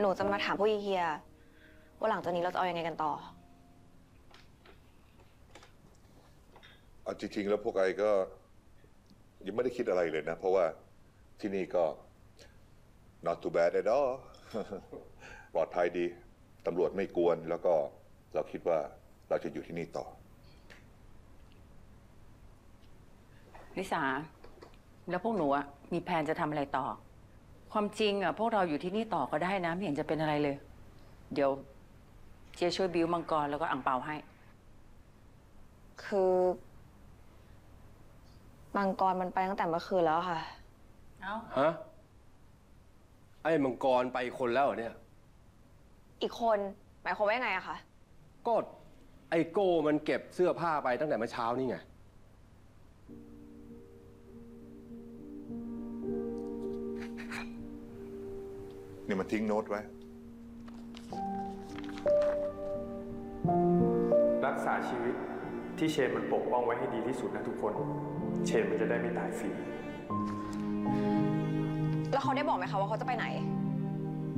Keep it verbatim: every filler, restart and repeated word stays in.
หนูจะมาถามผู้เฮียว่าหลังจากนี้เราจะเอายังไงกันต่อเอาจริงๆแล้วพวกไอ้ก็ยังไม่ได้คิดอะไรเลยนะ เพราะว่าที่นี่ก็ not too bad at all ปลอดภัยดีตำรวจไม่กวนแล้วก็เราคิดว่าเราจะอยู่ที่นี่ต่อลิสาแล้วพวกหนูอะมีแผนจะทำอะไรต่อความจริงอะพวกเราอยู่ที่นี่ต่อก็ได้นะไม่เห็นจะเป็นอะไรเลย เดี๋ยวเจ๊ช่วยบิวมังกรแล้วก็อ่างเปาให้คือมังกรมันไปตั้งแต่เมื่อคืนแล้วค่ะเอ้าฮะไอ้มังกรไปคนแล้วเหรอเนี่ยอีกคนหมายความว่ายังไงอะคะก็ไอ้โก้มันเก็บเสื้อผ้าไปตั้งแต่เมื่อเช้านี่ไงนี่มันทิ้งโน้ตไว้รักษาชีวิตที่เชนมันปกป้องไว้ให้ดีที่สุดนะทุกคนเชนมันจะได้ไม่ตายฟรีแล้วเขาได้บอกไหมคะว่าเขาจะไปไหน